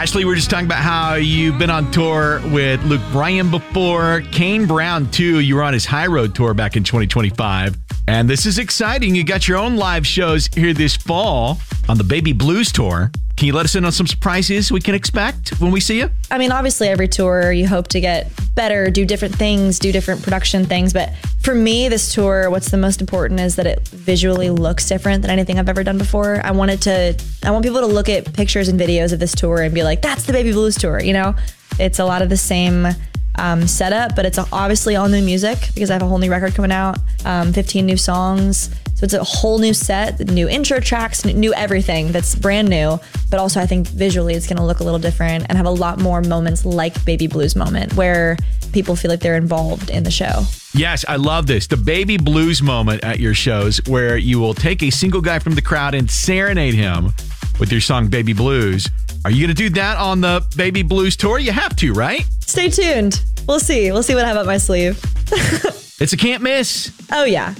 Ashley, we were just talking about how you've been on tour with Luke Bryan before. Kane Brown, too. You were on his High Road tour back in 2025. And this is exciting. You got your own live shows here this fall on the Baby Blues tour. Can you let us in on some surprises we can expect when we see you? I mean, obviously every tour you hope to get better, do different things, do different production things. But for me, this tour, what's the most important is that it visually looks different than anything I've ever done before. I want people to look at pictures and videos of this tour and be like, that's the Baby Blues tour, you know? It's a lot of the same setup, but it's obviously all new music because I have a whole new record coming out, 15 new songs. So it's a whole new set, new intro tracks, new everything that's brand new. But also I think visually it's gonna look a little different and have a lot more moments like Baby Blues moment where people feel like they're involved in the show. Yes, I love this. The Baby Blues moment at your shows where you will take a single guy from the crowd and serenade him with your song Baby Blues. Are you gonna do that on the Baby Blues tour? You have to, right? Stay tuned. We'll see. We'll see what I have up my sleeve. It's a can't miss. Oh, yeah.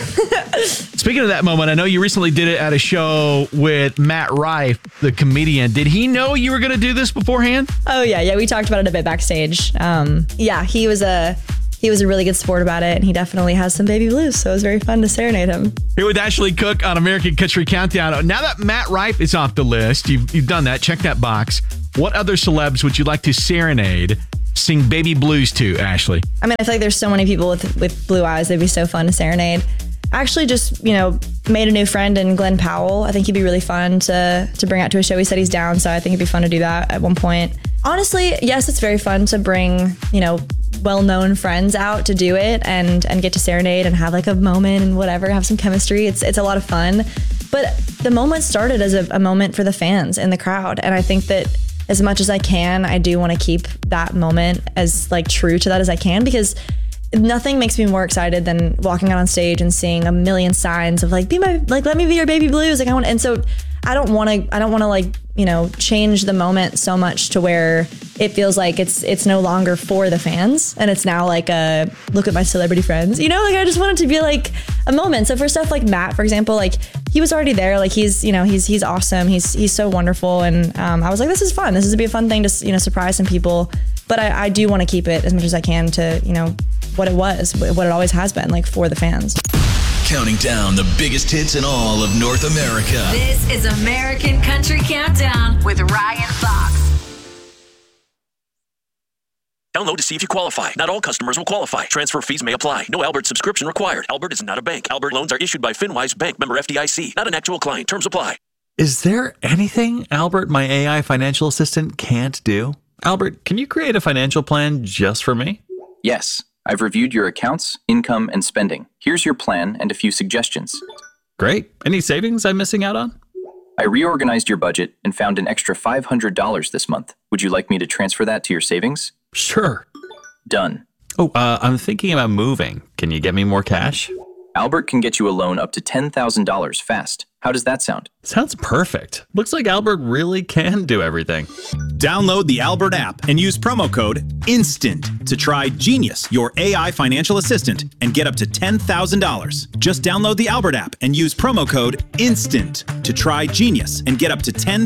Speaking of that moment, I know you recently did it at a show with Matt Rife, the comedian. Did he know you were going to do this beforehand? Oh, yeah. Yeah, we talked about it a bit backstage. Yeah, he was a really good sport about it, and he definitely has some Baby Blues, so it was very fun to serenade him. Here with Ashley Cook on American Country Countdown. Now that Matt Rife is off the list, you've done that, check that box. What other celebs would you like to serenade, sing Baby Blues to, Ashley? I mean, I feel like there's so many people with blue eyes. They'd be so fun to serenade. I actually just, made a new friend in Glenn Powell. I think he'd be really fun to bring out to a show. He said he's down, so I think it'd be fun to do that at one point. Honestly, yes, it's very fun to bring, well-known friends out to do it and get to serenade and have like a moment and whatever, have some chemistry. It's a lot of fun. But the moment started as a moment for the fans in the crowd. And I think that as much as I can, I do want to keep that moment as like true to that as I can, because nothing makes me more excited than walking out on stage and seeing a million signs of like, let me be your Baby Blues. Like and so I don't want to change the moment so much to where it feels like it's no longer for the fans and it's now like a look at my celebrity friends. I just want it to be like a moment. So for stuff like Matt, for example, like he was already there. Like he's awesome. He's so wonderful. And I was like, this is fun. This is be a fun thing to surprise some people. But I do want to keep it as much as I can to what it always has been, like for the fans. Counting down the biggest hits in all of North America. This is American Country Countdown with Ryan Fox. Download to see if you qualify. Not all customers will qualify. Transfer fees may apply. No Albert subscription required. Albert is not a bank. Albert loans are issued by FinWise Bank, member FDIC. Not an actual client. Terms apply. Is there anything Albert, my AI financial assistant, can't do? Albert, can you create a financial plan just for me? Yes. I've reviewed your accounts, income, and spending. Here's your plan and a few suggestions. Great. Any savings I'm missing out on? I reorganized your budget and found an extra $500 this month. Would you like me to transfer that to your savings? Sure. Done. Oh, I'm thinking about moving. Can you get me more cash? Albert can get you a loan up to $10,000 fast. How does that sound? Sounds perfect. Looks like Albert really can do everything. Download the Albert app and use promo code INSTANT to try Genius, your AI financial assistant, and get up to $10,000. Just download the Albert app and use promo code INSTANT to try Genius and get up to $10,000.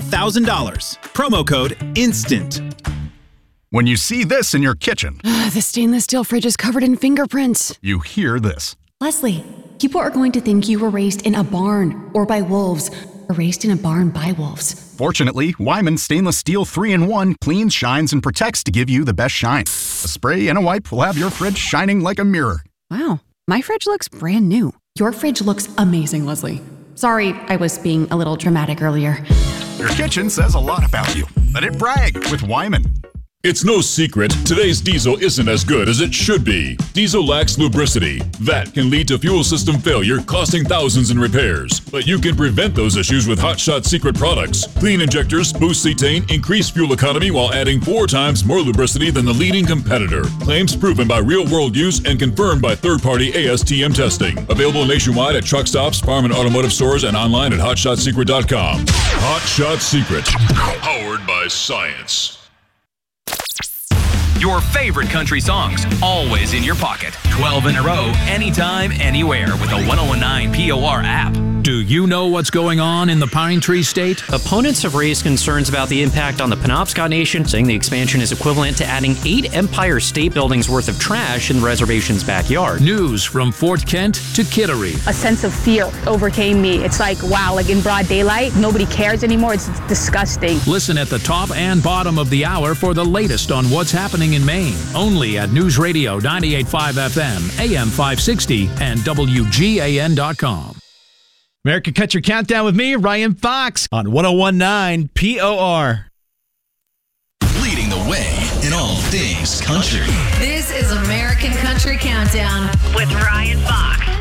Promo code INSTANT. When you see this in your kitchen, the stainless steel fridge is covered in fingerprints. You hear this. Leslie, people are going to think you were raised in a barn or by wolves, or raised in a barn by wolves. Fortunately, Wyman Stainless Steel 3-in-1 cleans, shines, and protects to give you the best shine. A spray and a wipe will have your fridge shining like a mirror. Wow, my fridge looks brand new. Your fridge looks amazing, Leslie. Sorry, I was being a little dramatic earlier. Your kitchen says a lot about you. Let it brag with Wyman. It's no secret, today's diesel isn't as good as it should be. Diesel lacks lubricity. That can lead to fuel system failure, costing thousands in repairs. But you can prevent those issues with Hot Shot Secret products. Clean injectors boost cetane, increase fuel economy while adding 4 times more lubricity than the leading competitor. Claims proven by real-world use and confirmed by third-party ASTM testing. Available nationwide at truck stops, farm and automotive stores, and online at hotshotsecret.com. Hot Shot Secret. Powered by science. Your favorite country songs, always in your pocket. 12 in a row, anytime, anywhere with the 1019 POR app. Do you know what's going on in the Pine Tree State? Opponents have raised concerns about the impact on the Penobscot Nation, saying the expansion is equivalent to adding 8 Empire State Buildings worth of trash in the reservation's backyard. News from Fort Kent to Kittery. A sense of fear overcame me. It's like, wow, like in broad daylight, nobody cares anymore. It's disgusting. Listen at the top and bottom of the hour for the latest on what's happening in Maine. Only at News Radio 98.5 FM, AM 560, and WGAN.com. American Country Countdown with me, Ryan Fox, on 101.9 POR. Leading the way in all things country. This is American Country Countdown with Ryan Fox.